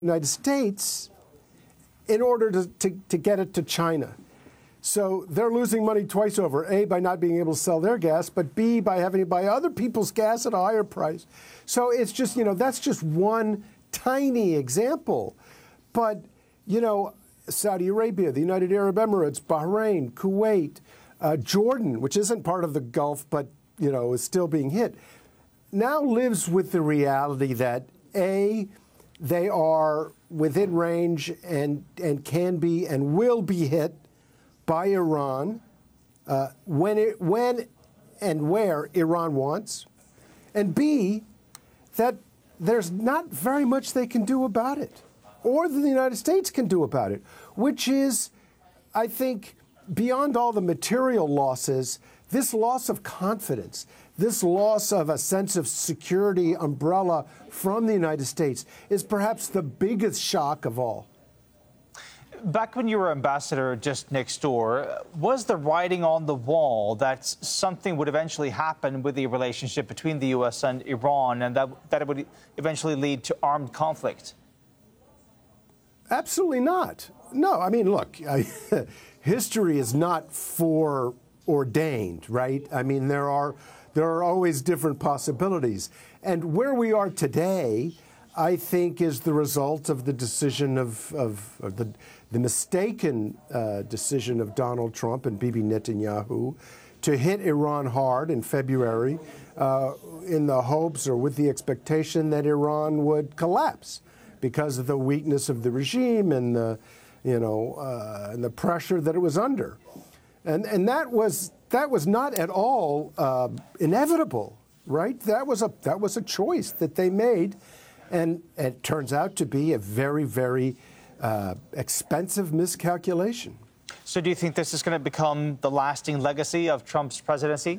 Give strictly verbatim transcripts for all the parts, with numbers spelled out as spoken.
United States in order to, to, to get it to China. So they're losing money twice over, A, by not being able to sell their gas, but B, by having to buy other people's gas at a higher price. So it's just, you know, that's just one tiny example. But, you know, Saudi Arabia, the United Arab Emirates, Bahrain, Kuwait, uh, Jordan, which isn't part of the Gulf, but, you know, is still being hit, now lives with the reality that, A, they are within range and, and can be and will be hit by Iran uh, when, it, when and where Iran wants, and B, that there's not very much they can do about it, or the United States can do about it, which is, I think, beyond all the material losses, this loss of confidence, this loss of a sense of security umbrella from the United States is perhaps the biggest shock of all. Back when you were ambassador just next door, was the writing on the wall that something would eventually happen with the relationship between the U S and Iran, and that, that it would eventually lead to armed conflict? Absolutely not. No, I mean, look, I, history is not foreordained, right? I mean, there are there are always different possibilities. And where we are today, I think, is the result of the decision of, of, of the, the mistaken uh, decision of Donald Trump and Bibi Netanyahu to hit Iran hard in February uh, in the hopes or with the expectation that Iran would collapse because of the weakness of the regime and the, you know, uh, and the pressure that it was under. And, and that was that was not at all uh, inevitable, right? That was a that was a choice that they made. And it turns out to be a very, very uh, expensive miscalculation. So do you think this is going to become the lasting legacy of Trump's presidency?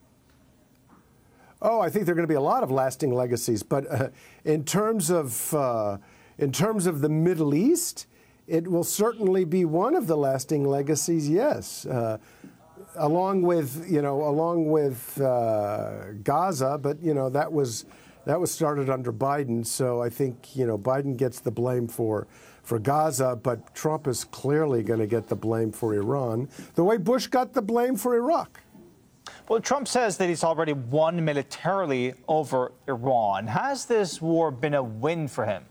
Oh, I think there are going to be a lot of lasting legacies. But uh, in terms of uh, in terms of the Middle East, it will certainly be one of the lasting legacies. Yes, uh, along with you know, along with uh, Gaza. But you know, that was. That was started under Biden, so I think, you know, Biden gets the blame for, for Gaza, but Trump is clearly going to get the blame for Iran, the way Bush got the blame for Iraq. Well, Trump says that he's already won militarily over Iran. Has this war been a win for him?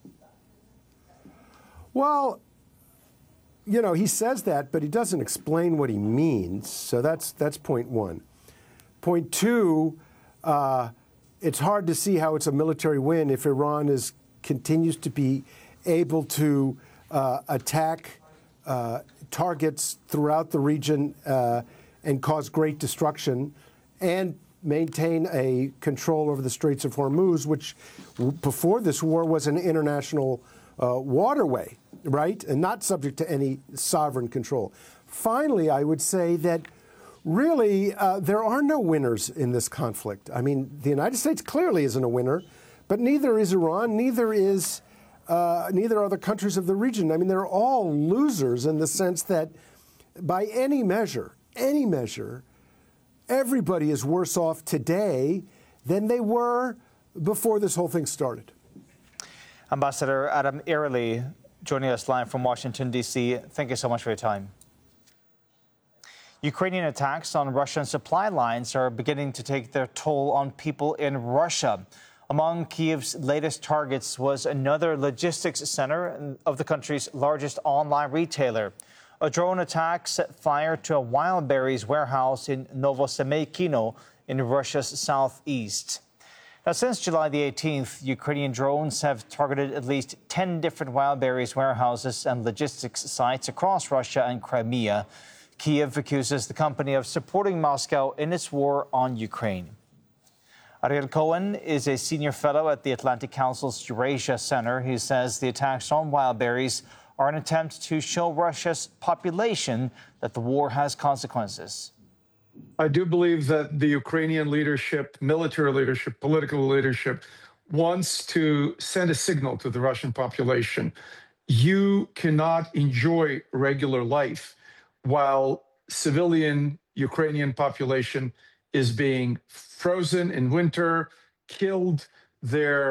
Well, you know, he says that, but he doesn't explain what he means, so that's, that's point one. Point two, uh, it's hard to see how it's a military win if Iran is continues to be able to uh, attack uh, targets throughout the region uh, and cause great destruction and maintain a control over the Straits of Hormuz, which before this war was an international uh, waterway, right, and not subject to any sovereign control. Finally, I would say that really, uh, there are no winners in this conflict. I mean, the United States clearly isn't a winner, but neither is Iran, neither is uh, neither are the countries of the region. I mean, they're all losers in the sense that, by any measure, any measure, everybody is worse off today than they were before this whole thing started. Ambassador Adam Earley joining us live from Washington, D C. Thank you so much for your time. Ukrainian attacks on Russian supply lines are beginning to take their toll on people in Russia. Among Kyiv's latest targets was another logistics center of the country's largest online retailer. A drone attack set fire to a Wildberries warehouse in Novosemeykino in Russia's southeast. Now, since July the eighteenth, Ukrainian drones have targeted at least ten different Wildberries warehouses and logistics sites across Russia and Crimea. Kyiv accuses the company of supporting Moscow in its war on Ukraine. Ariel Cohen is a senior fellow at the Atlantic Council's Eurasia Center. He says the attacks on Wildberries are an attempt to show Russia's population that the war has consequences. I do believe that the Ukrainian leadership, military leadership, political leadership, wants to send a signal to the Russian population. You cannot enjoy regular life while civilian Ukrainian population is being frozen in winter, killed, their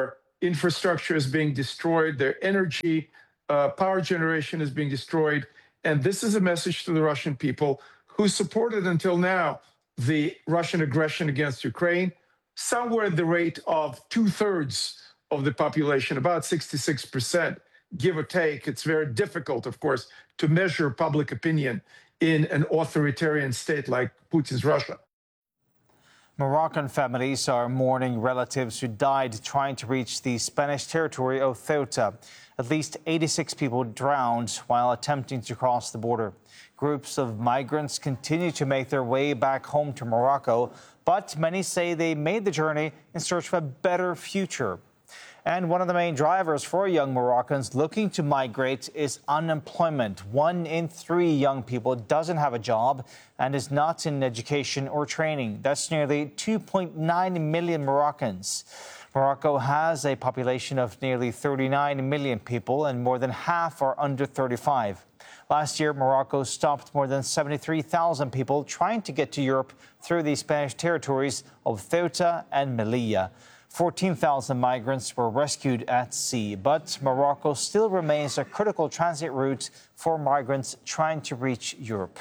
infrastructure is being destroyed, their energy, uh, power generation is being destroyed. And this is a message to the Russian people who supported until now the Russian aggression against Ukraine, somewhere at the rate of two-thirds of the population, about sixty-six percent, give or take. It's very difficult, of course, to measure public opinion in an authoritarian state like Putin's Russia. Moroccan families are mourning relatives who died trying to reach the Spanish territory of Ceuta. At least eighty-six people drowned while attempting to cross the border. Groups of migrants continue to make their way back home to Morocco, but many say they made the journey in search of a better future. And one of the main drivers for young Moroccans looking to migrate is unemployment. One in three young people doesn't have a job and is not in education or training. That's nearly two point nine million Moroccans. Morocco has a population of nearly thirty-nine million people, and more than half are under thirty-five. Last year, Morocco stopped more than seventy-three thousand people trying to get to Europe through the Spanish territories of Ceuta and Melilla. fourteen thousand migrants were rescued at sea, but Morocco still remains a critical transit route for migrants trying to reach Europe.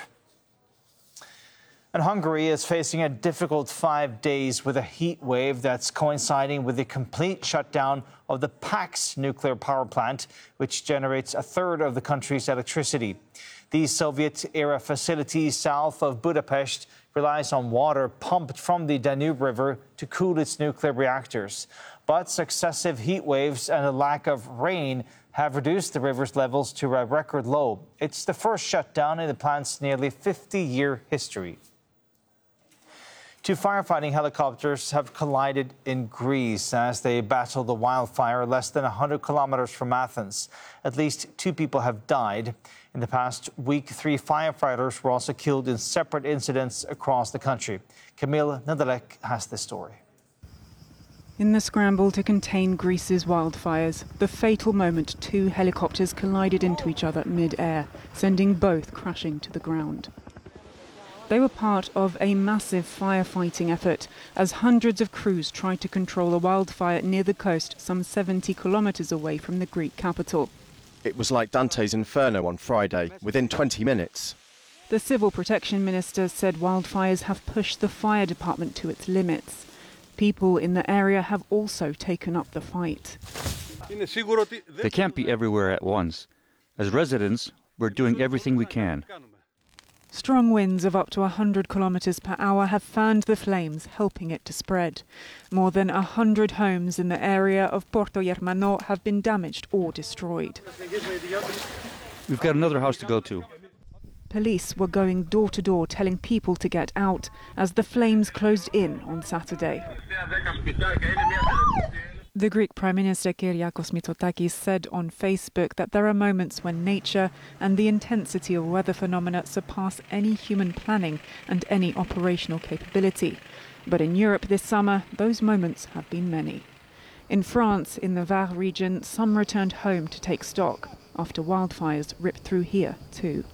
And Hungary is facing a difficult five days with a heat wave that's coinciding with the complete shutdown of the Paks nuclear power plant, which generates a third of the country's electricity. The Soviet-era facility south of Budapest relies on water pumped from the Danube River to cool its nuclear reactors. But successive heat waves and a lack of rain have reduced the river's levels to a record low. It's the first shutdown in the plant's nearly fifty-year history. Two firefighting helicopters have collided in Greece as they battle the wildfire less than one hundred kilometers from Athens. At least two people have died. In the past week, three firefighters were also killed in separate incidents across the country. Camille Nedelec has the story. In the scramble to contain Greece's wildfires, the fatal moment two helicopters collided into each other mid-air, sending both crashing to the ground. They were part of a massive firefighting effort as hundreds of crews tried to control a wildfire near the coast some seventy kilometres away from the Greek capital. It was like Dante's Inferno on Friday, within twenty minutes. The Civil Protection Minister said wildfires have pushed the fire department to its limits. People in the area have also taken up the fight. They can't be everywhere at once. As residents, we're doing everything we can. Strong winds of up to one hundred kilometres per hour have fanned the flames, helping it to spread. More than one hundred homes in the area of Porto Germano have been damaged or destroyed. We've got another house to go to. Police were going door to door telling people to get out as the flames closed in on Saturday. The Greek Prime Minister Kyriakos Mitsotakis said on Facebook that there are moments when nature and the intensity of weather phenomena surpass any human planning and any operational capability. But in Europe this summer, those moments have been many. In France, in the Var region, some returned home to take stock after wildfires ripped through here too.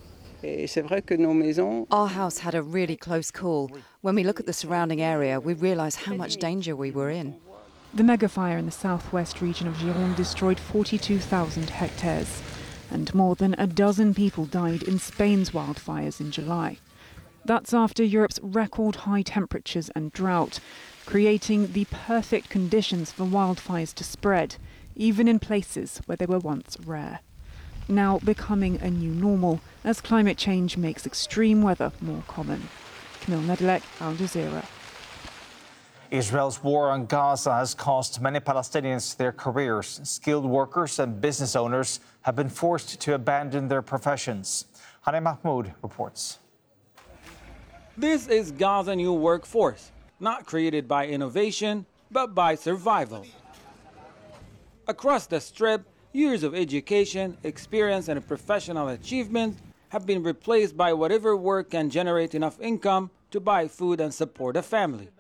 Our house had a really close call. When we look at the surrounding area, we realise how much danger we were in. The megafire in the southwest region of Gironde destroyed forty-two thousand hectares, and more than a dozen people died in Spain's wildfires in July. That's after Europe's record high temperatures and drought, creating the perfect conditions for wildfires to spread, even in places where they were once rare. Now becoming a new normal as climate change makes extreme weather more common. Camille Nedelec, Al Jazeera. Israel's war on Gaza has cost many Palestinians their careers. Skilled workers and business owners have been forced to abandon their professions. Hani Mahmoud reports. This is Gaza's new workforce, not created by innovation, but by survival. Across the Strip, years of education, experience, and professional achievement have been replaced by whatever work can generate enough income to buy food and support a family.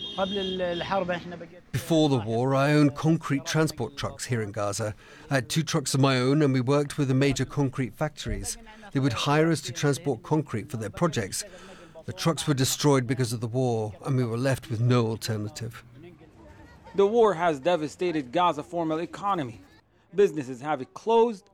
Before the war, I owned concrete transport trucks here in Gaza. I had two trucks of my own, and we worked with the major concrete factories. They would hire us to transport concrete for their projects. The trucks were destroyed because of the war, and we were left with no alternative. The war has devastated Gaza's formal economy. Businesses have closed,